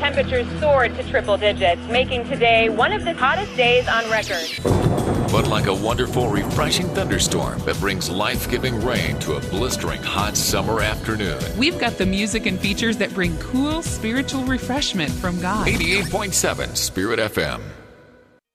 temperatures soared to triple digits, making today one of the hottest days on record. But like a wonderful, refreshing thunderstorm that brings life-giving rain to a blistering hot summer afternoon. We've got the music and features that bring cool spiritual refreshment from God. 88.7 Spirit FM.